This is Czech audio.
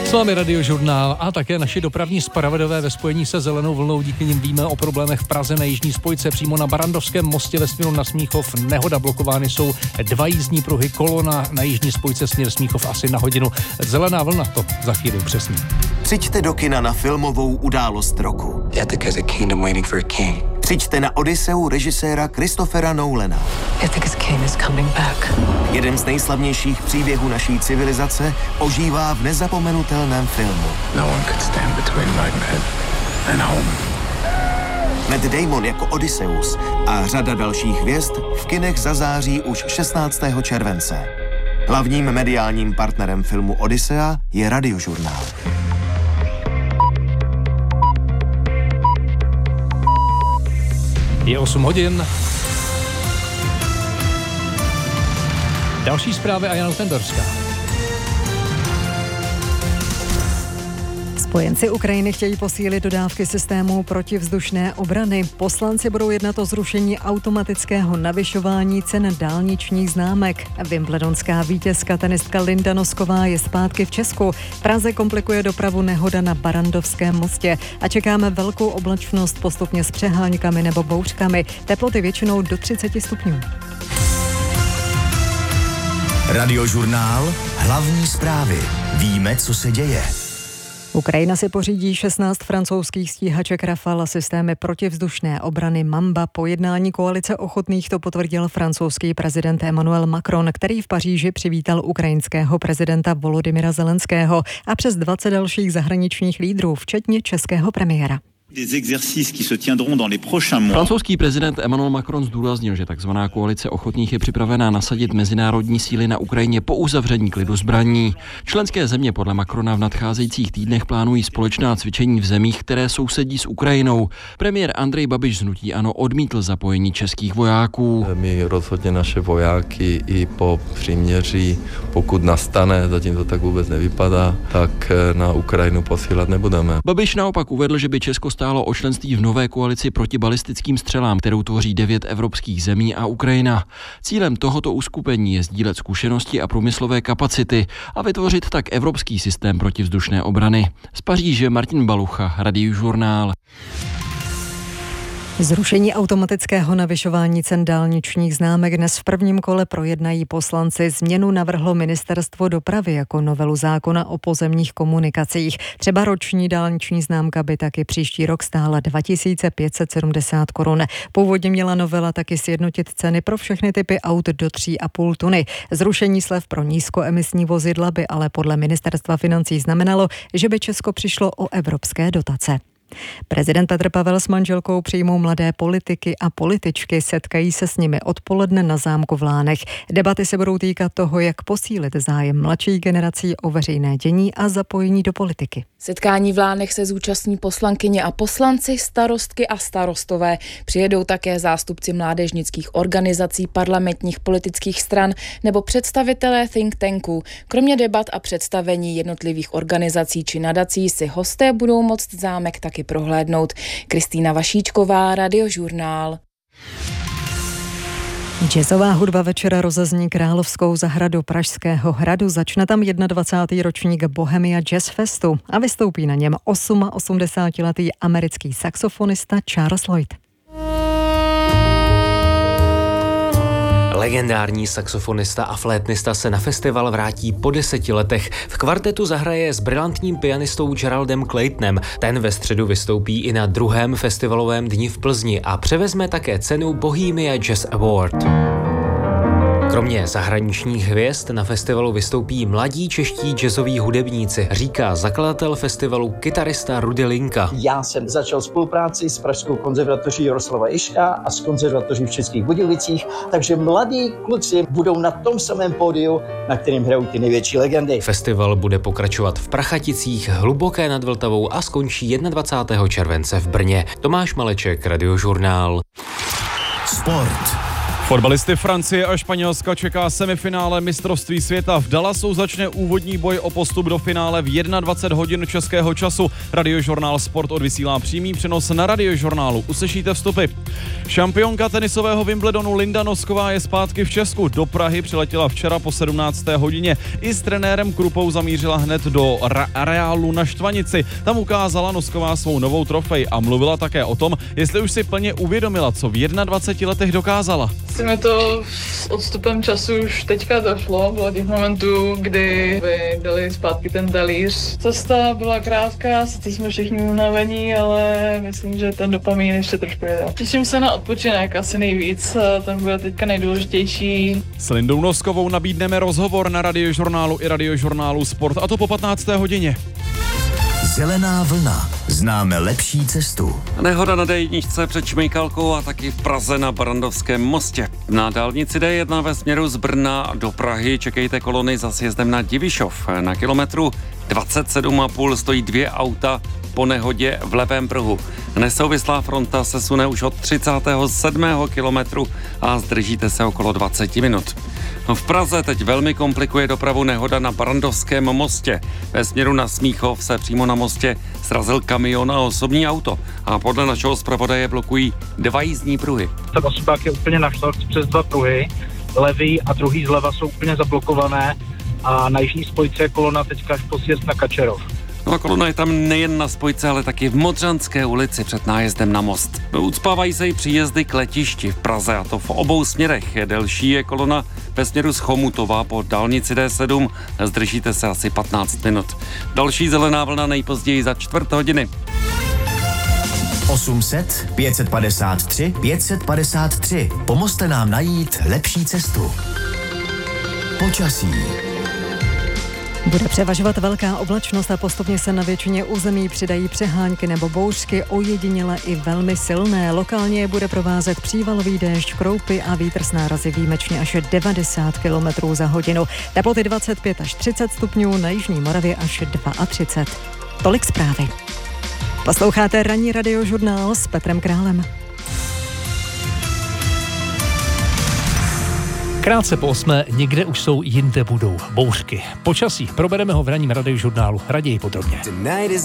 S vámi Radiožurnál a také naši dopravní zpravodajové ve spojení se Zelenou vlnou. Díky nim víme o problémech v Praze na jižní spojce. Přímo na Barrandovském mostě ve směru na Smíchov nehoda, blokovány jsou 2 jízdní pruhy, kolona na jižní spojce směr Smíchov asi na hodinu. Zelená vlna to za chvíli upřesní. Přijďte do kina na filmovou událost roku. Přijďte na Odysseu režiséra Christophera Nolana. Jeden z nejslavnějších příběhů naší civilizace ožívá v nezapomenutelném filmu. Matt Damon jako Odysseus a řada dalších hvězd v kinech zazáří už 16. července. Hlavním mediálním partnerem filmu Odyssea je Radiožurnál. Je 8 hodin. Další zprávy a Jana Tendorská. Spojenci Ukrajiny chtějí posílit dodávky systému protivzdušné obrany. Poslanci budou jednat o zrušení automatického navyšování cen dálničních známek. Wimbledonská vítězka tenistka Linda Nosková je zpátky v Česku. V Praze komplikuje dopravu nehoda na Barrandovském mostě a čekáme velkou oblačnost postupně s přeháňkami nebo bouřkami. Teploty většinou do 30 stupňů. Radiožurnál, hlavní zprávy. Víme, co se děje. Ukrajina si pořídí 16 francouzských stíhaček Rafale a systémy protivzdušné obrany Mamba. Po jednání koalice ochotných to potvrdil francouzský prezident Emmanuel Macron, který v Paříži přivítal ukrajinského prezidenta Volodymyra Zelenského a přes 20 dalších zahraničních lídrů, včetně českého premiéra. Francouzský prezident Emmanuel Macron zdůraznil, že takzvaná koalice ochotných je připravená nasadit mezinárodní síly na Ukrajině po uzavření klidu zbraní. Členské země podle Macrona v nadcházejících týdnech plánují společná cvičení v zemích, které sousedí s Ukrajinou. Premiér Andrej Babiš z hnutí ANO odmítl zapojení českých vojáků. My rozhodně naše vojáky i po příměří, pokud nastane, zatím to tak vůbec nevypadá, tak na Ukrajinu posílat nebudeme. Babiš naopak uvedl, že by Česko stálo o členství v nové koalici proti balistickým střelám, kterou tvoří 9 evropských zemí a Ukrajina. Cílem tohoto uskupení je sdílet zkušenosti a průmyslové kapacity a vytvořit tak evropský systém protivzdušné obrany. Z Paříže Martin Balucha, Radiožurnál. Zrušení automatického navyšování cen dálničních známek dnes v prvním kole projednají poslanci. Změnu navrhlo Ministerstvo dopravy jako novelu zákona o pozemních komunikacích. Třeba roční dálniční známka by taky příští rok stála 2570 korun. Původně měla novela taky sjednotit ceny pro všechny typy aut do 3,5 tuny. Zrušení slev pro nízkoemisní vozidla by ale podle Ministerstva financí znamenalo, že by Česko přišlo o evropské dotace. Prezident Petr Pavel s manželkou přijmou mladé politiky a političky, setkají se s nimi odpoledne na zámku v Lánech. Debaty se budou týkat toho, jak posílit zájem mladších generací o veřejné dění a zapojení do politiky. Setkání v Lánech se zúčastní poslankyně a poslanci, starostky a starostové. Přijedou také zástupci mládežnických organizací, parlamentních politických stran nebo představitelé think tanků. Kromě debat a představení jednotlivých organizací či nadací si hosté budou moct zámek taky prohlédnout. Kristýna Vašíčková, Radiožurnál. Jazzová hudba večera rozezní Královskou zahradu Pražského hradu. Začne tam 21. ročník Bohemia Jazz Festu a vystoupí na něm 88letý americký saxofonista Charles Lloyd. Legendární saxofonista a flétnista se na festival vrátí po 10 letech. V kvartetu zahraje s brilantním pianistou Geraldem Claytonem. Ten ve středu vystoupí i na druhém festivalovém dni v Plzni a převezme také cenu Bohemia Jazz Award. Kromě zahraničních hvězd na festivalu vystoupí mladí čeští jazzoví hudebníci, říká zakladatel festivalu kytarista Rudy Linka. Já jsem začal spolupráci s Pražskou konzervatoří Jaroslava Ježka a s konzervatoří v Českých Budějovicích, takže mladí kluci budou na tom samém pódiu, na kterém hrajou ty největší legendy. Festival bude pokračovat v Prachaticích, Hluboké nad Vltavou a skončí 21. července v Brně. Tomáš Maleček, Radiožurnál. Sport. Fotbalisty Francie a Španělska čeká semifinále mistrovství světa. V Dallasu začne úvodní boj o postup do finále v 21 hodin českého času. Radiožurnál Sport odvysílá přímý přenos na Radiožurnálu. Uslyšíte vstupy. Šampionka tenisového Wimbledonu Linda Nosková je zpátky v Česku. Do Prahy přiletěla včera po 17. hodině. I s trenérem Krupou zamířila hned do areálu na Štvanici. Tam ukázala Nosková svou novou trofej a mluvila také o tom, jestli už si plně uvědomila, co v 21 letech dokázala. Mi to s odstupem času už teďka došlo, bylo těch momentů, kdy by dali zpátky ten talíř. Cesta byla krátká, sice jsme všichni unavení, ale myslím, že ten dopamin ještě trošku jede. Těším se na odpočinek asi nejvíc, ten bude teďka nejdůležitější. S Lindou Noskovou nabídneme rozhovor na Radiožurnálu i Radiožurnálu Sport, a to po 15. hodině. Zelená vlna. Známe lepší cestu. Nehoda na D1 před Šmejkalkou a taky v Praze na Barandovském mostě. Na dálnici D1 ve směru z Brna do Prahy čekejte kolony za sjezdem na Divišov. Na kilometru 27,5 stojí 2 auta po nehodě v levém pruhu. Nesouvislá fronta se sune už od 37. kilometru a zdržíte se okolo 20 minut. V Praze teď velmi komplikuje dopravu nehoda na Barandovském mostě. Ve směru na Smíchov se přímo na mostě srazil kamion a osobní auto a podle našeho zpravodaje blokují 2 jízdní pruhy. Ten osobák je úplně na štorc přes 2 pruhy, levý a druhý zleva jsou úplně zablokované a na jižní spojce je kolona teďka až po sjezd na Kačerov. No a kolona je tam nejen na spojce, ale taky v Modřanské ulici před nájezdem na most. Ucpávají se i příjezdy k letišti v Praze, a to v obou směrech. Delší je kolona ve směru z Chomutova po dálnici D7. Zdržíte se asi 15 minut. Další zelená vlna nejpozději za 1/4 hodiny. 800 553 553. Pomozte nám najít lepší cestu. Počasí. Bude převažovat velká oblačnost a postupně se na většině území přidají přehánky nebo bouřky, ojediněle i velmi silné. Lokálně je bude provázet přívalový déšť, kroupy a vítr s nárazy výjimečně až 90 km za hodinu. Teploty 25 až 30 stupňů, na jižní Moravě až 32. Tolik zprávy. Posloucháte ranní Radiožurnál s Petrem Králem. Krátce po 8, někde už jsou, jinde budou bouřky. Počasí, probereme ho v ranním Radiožurnálu, raději podrobně.